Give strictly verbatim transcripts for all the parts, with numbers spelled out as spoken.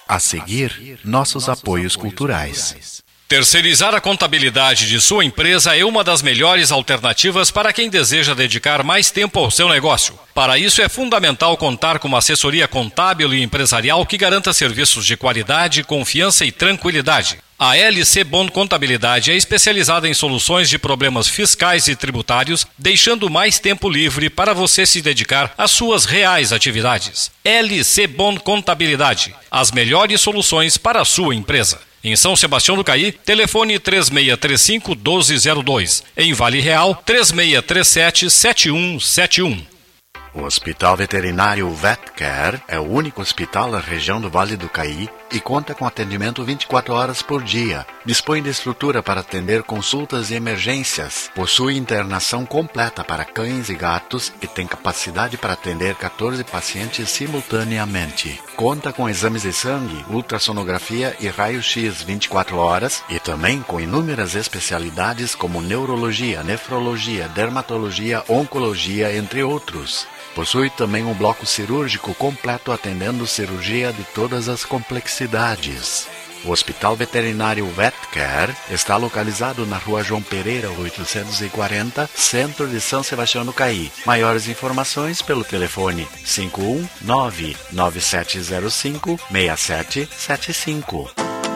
A seguir, nossos apoios culturais. Terceirizar a contabilidade de sua empresa é uma das melhores alternativas para quem deseja dedicar mais tempo ao seu negócio. Para isso, é fundamental contar com uma assessoria contábil e empresarial que garanta serviços de qualidade, confiança e tranquilidade. A L C Bond Contabilidade é especializada em soluções de problemas fiscais e tributários, deixando mais tempo livre para você se dedicar às suas reais atividades. L C Bond Contabilidade, as melhores soluções para a sua empresa. Em São Sebastião do Caí, telefone três seis três cinco, um dois zero dois. Em Vale Real, três seis três sete, sete um sete um. O Hospital Veterinário VetCare é o único hospital da região do Vale do Caí e conta com atendimento vinte e quatro horas por dia. Dispõe de estrutura para atender consultas e emergências. Possui internação completa para cães e gatos e tem capacidade para atender quatorze pacientes simultaneamente. Conta com exames de sangue, ultrassonografia e raio-x vinte e quatro horas e também com inúmeras especialidades como neurologia, nefrologia, dermatologia, oncologia, entre outros. Possui também um bloco cirúrgico completo atendendo cirurgia de todas as complexidades. O Hospital Veterinário VetCare está localizado na Rua João Pereira, oitocentos e quarenta, centro de São Sebastião do Caí. Maiores informações pelo telefone cinco um nove, nove sete zero cinco, seis sete sete cinco.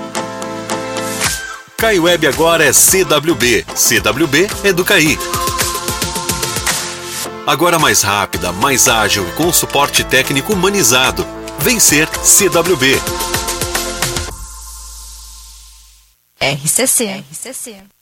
CaiWeb agora é C W B. C W B é do Caí. Agora mais rápida, mais ágil e com suporte técnico humanizado. Vem ser C W B. R C C. R C C.